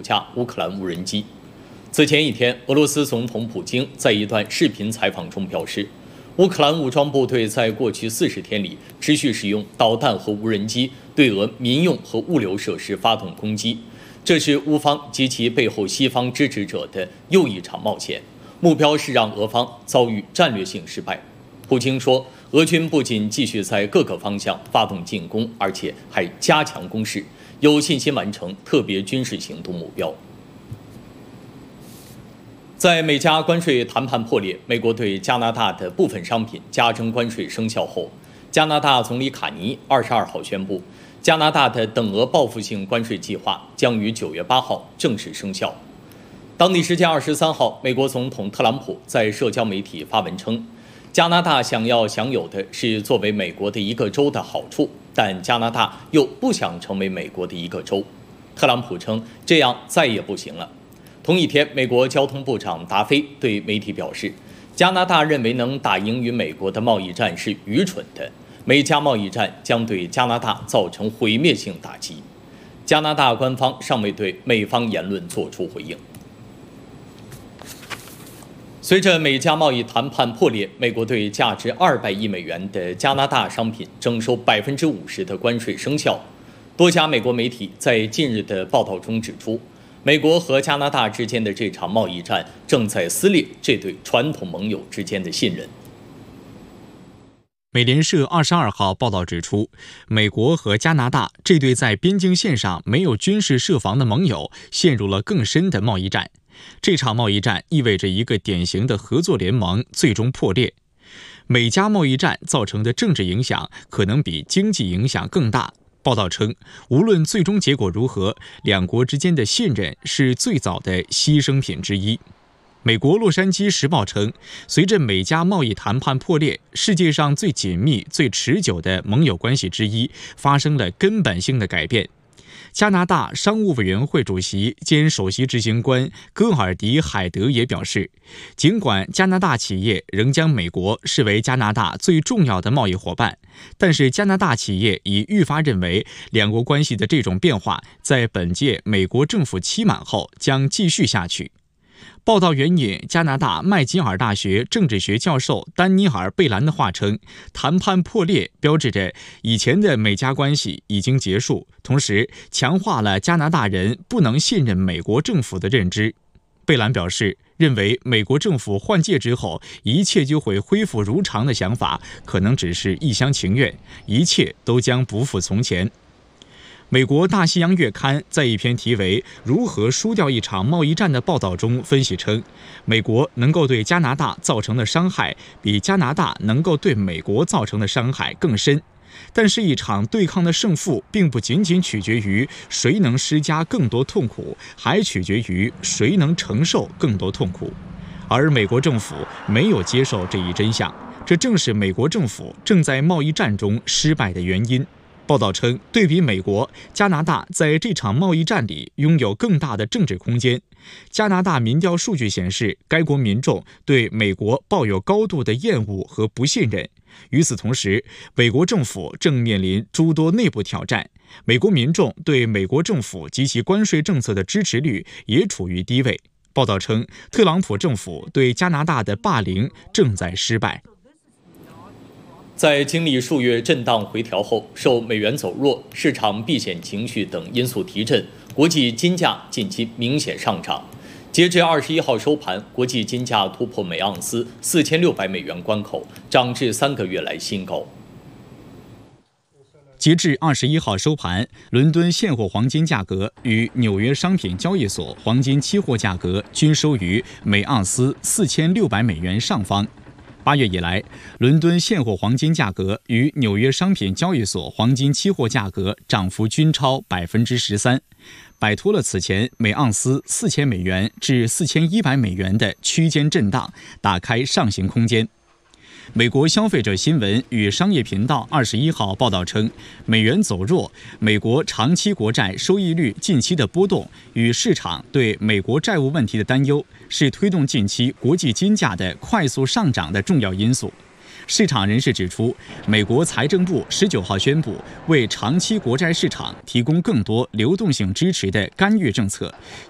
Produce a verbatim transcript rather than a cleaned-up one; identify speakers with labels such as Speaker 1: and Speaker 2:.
Speaker 1: 架乌克兰无人机。此前一天，俄罗斯总统普京在一段视频采访中表示，乌克兰武装部队在过去四十天里持续使用导弹和无人机对俄民用和物流设施发动攻击，这是乌方及其背后西方支持者的又一场冒险，目标是让俄方遭遇战略性失败。普京说，俄军不仅继续在各个方向发动进攻，而且还加强攻势，有信心完成特别军事行动目标。在美加关税谈判破裂，美国对加拿大的部分商品加征关税生效后，加拿大总理卡尼二十二号宣布，加拿大的等额报复性关税计划将于九月八号正式生效。当地时间二十三号，美国总统特朗普在社交媒体发文称，加拿大想要享有的是作为美国的一个州的好处，但加拿大又不想成为美国的一个州。特朗普称，这样再也不行了。同一天，美国交通部长达菲对媒体表示，加拿大认为能打赢与美国的贸易战是愚蠢的，美加贸易战将对加拿大造成毁灭性打击。加拿大官方尚未对美方言论作出回应。随着美加贸易谈判破裂，美国对价值二百亿美元的加拿大商品征收百分之五十的关税生效。多家美国媒体在近日的报道中指出，美国和加拿大之间的这场贸易战正在撕裂这对传统盟友之间的信任。
Speaker 2: 美联社二十二号报道指出，美国和加拿大这对在边境线上没有军事设防的盟友陷入了更深的贸易战。这场贸易战意味着一个典型的合作联盟最终破裂。美加贸易战造成的政治影响可能比经济影响更大。报道称，无论最终结果如何，两国之间的信任是最早的牺牲品之一。美国《洛杉矶时报》称，随着美加贸易谈判破裂，世界上最紧密、最持久的盟友关系之一发生了根本性的改变。加拿大商务委员会主席兼首席执行官戈尔迪·海德也表示，尽管加拿大企业仍将美国视为加拿大最重要的贸易伙伴，但是加拿大企业已愈发认为，两国关系的这种变化在本届美国政府期满后将继续下去。报道援引加拿大麦吉尔大学政治学教授丹尼尔·贝兰的话称，谈判破裂标志着以前的美加关系已经结束，同时强化了加拿大人不能信任美国政府的认知。贝兰表示，认为美国政府换届之后一切就会恢复如常的想法可能只是一厢情愿，一切都将不复从前。美国大西洋月刊在一篇题为《如何输掉一场贸易战》的报道中分析称，美国能够对加拿大造成的伤害比加拿大能够对美国造成的伤害更深。但是，一场对抗的胜负并不仅仅取决于谁能施加更多痛苦，还取决于谁能承受更多痛苦。而美国政府没有接受这一真相，这正是美国政府正在贸易战中失败的原因。报道称，对比美国，加拿大在这场贸易战里拥有更大的政治空间。加拿大民调数据显示，该国民众对美国抱有高度的厌恶和不信任。与此同时，美国政府正面临诸多内部挑战，美国民众对美国政府及其关税政策的支持率也处于低位。报道称，特朗普政府对加拿大的霸凌正在失败。
Speaker 1: 在经历数月震荡回调后，受美元走弱、市场避险情绪等因素提振，国际金价近期明显上涨。截至二十一号收盘，国际金价突破每盎司四千六百美元关口，涨至三个月来新高。
Speaker 2: 截至二十一号收盘，伦敦现货黄金价格与纽约商品交易所黄金期货价格均收于每盎司四千六百美元上方。八月以来，伦敦现货黄金价格与纽约商品交易所黄金期货价格涨幅均超百分之十三，摆脱了此前每盎司四千美元至四千一百美元的区间震荡，打开上行空间。美国消费者新闻与商业频道二十一号报道称，美元走弱，美国长期国债收益率近期的波动与市场对美国债务问题的担忧，是推动近期国际金价的快速上涨的重要因素。市场人士指出，美国财政部十九号宣布为长期国债市场提供更多流动性支持的干预政策，